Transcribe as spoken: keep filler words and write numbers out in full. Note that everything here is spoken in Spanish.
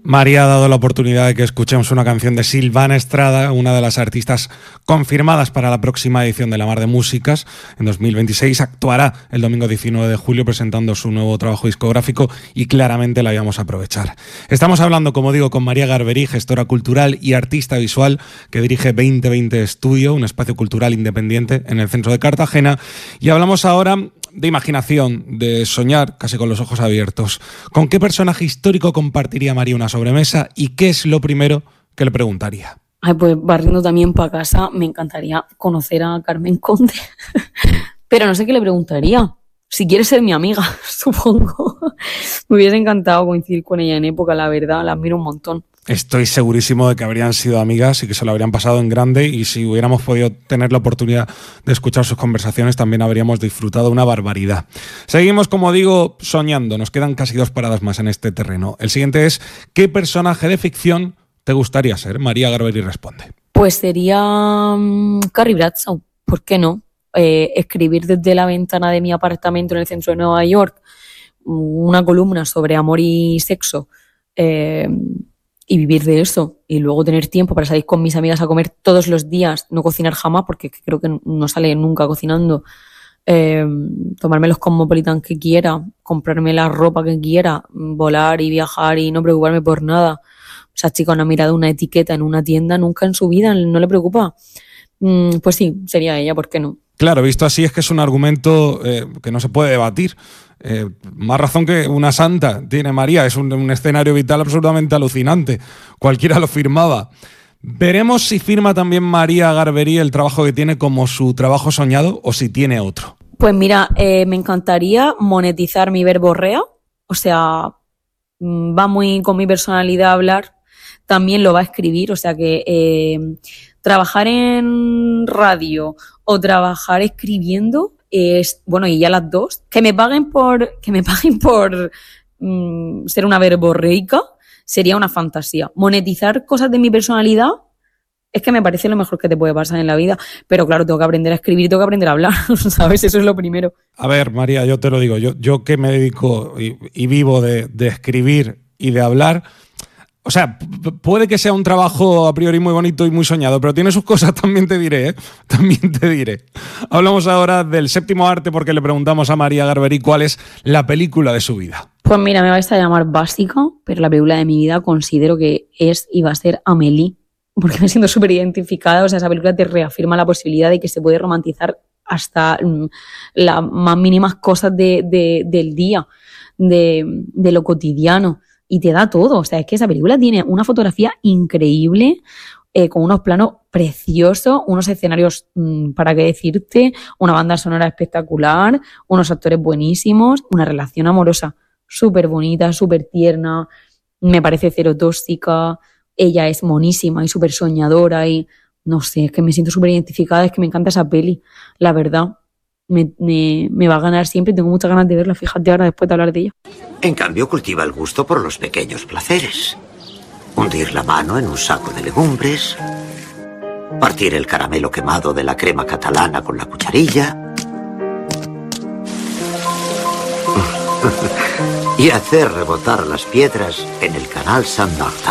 María ha dado la oportunidad de que escuchemos una canción de Silvana Estrada, una de las artistas confirmadas para la próxima edición de La Mar de Músicas. En dos mil veintiséis actuará el domingo diecinueve de julio presentando su nuevo trabajo discográfico y claramente la íbamos a aprovechar. Estamos hablando, como digo, con María Garberí, gestora cultural y artista visual que dirige veinte veinte Studio, un espacio cultural independiente en el centro de Cartagena. Y hablamos ahora de imaginación, de soñar casi con los ojos abiertos. ¿Con qué personaje histórico compartiría María una sobremesa y qué es lo primero que le preguntaría? Ay, pues barriendo también para casa, me encantaría conocer a Carmen Conde. Pero no sé qué le preguntaría. Si quiere ser mi amiga, supongo. Me hubiese encantado coincidir con ella en época, la verdad, la admiro un montón. Estoy segurísimo de que habrían sido amigas y que se lo habrían pasado en grande, y si hubiéramos podido tener la oportunidad de escuchar sus conversaciones también habríamos disfrutado una barbaridad. Seguimos, como digo, soñando. Nos quedan casi dos paradas más en este terreno. El siguiente es: ¿qué personaje de ficción te gustaría ser? María Garberí responde. Pues sería um, Carrie Bradshaw. ¿Por qué no? Eh, escribir desde la ventana de mi apartamento en el centro de Nueva York una columna sobre amor y sexo, eh, y vivir de eso, y luego tener tiempo para salir con mis amigas a comer todos los días, no cocinar jamás, porque creo que no sale nunca cocinando, eh, tomarme los Cosmopolitan que quiera, comprarme la ropa que quiera, volar y viajar y no preocuparme por nada. O sea, chica, no ha mirado una etiqueta en una tienda nunca en su vida, no le preocupa. Mm, pues sí, sería ella, ¿por qué no? Claro, visto así es que es un argumento eh, que no se puede debatir. Eh, más razón que una santa tiene María, es un, un escenario vital absolutamente alucinante. Cualquiera lo firmaba. Veremos si firma también María Garberí el trabajo que tiene como su trabajo soñado o si tiene otro. Pues mira, eh, me encantaría monetizar mi verborrea, o sea, va muy con mi personalidad hablar, también lo va a escribir, o sea que eh, trabajar en radio o trabajar escribiendo es, bueno, y ya las dos, que me paguen por, que me paguen por mm, ser una verborreica sería una fantasía. Monetizar cosas de mi personalidad es que me parece lo mejor que te puede pasar en la vida, pero claro, tengo que aprender a escribir y tengo que aprender a hablar, ¿sabes? Eso es lo primero. A ver, María, yo te lo digo, yo, yo que me dedico y, y vivo de, de escribir y de hablar. O sea, p- puede que sea un trabajo a priori muy bonito y muy soñado, pero tiene sus cosas, también te diré, ¿eh? También te diré. Hablamos ahora del séptimo arte porque le preguntamos a María Garberí cuál es la película de su vida. Pues mira, me vais a llamar básica, pero la película de mi vida considero que es y va a ser Amélie, porque me siento súper identificada. O sea, esa película te reafirma la posibilidad de que se puede romantizar hasta mm, las más mínimas cosas de, de, del día, de, de lo cotidiano. Y te da todo, o sea, es que esa película tiene una fotografía increíble, eh, con unos planos preciosos, unos escenarios, mmm, para qué decirte, una banda sonora espectacular, unos actores buenísimos, una relación amorosa súper bonita, súper tierna, me parece cero tóxica, ella es monísima y súper soñadora y no sé, es que me siento súper identificada, es que me encanta esa peli, la verdad. Me, me, me va a ganar siempre y tengo muchas ganas de verla, fíjate ahora después de hablar de ella. En cambio, cultiva el gusto por los pequeños placeres. Hundir la mano en un saco de legumbres, partir el caramelo quemado de la crema catalana con la cucharilla y hacer rebotar las piedras en el canal Saint-Martin.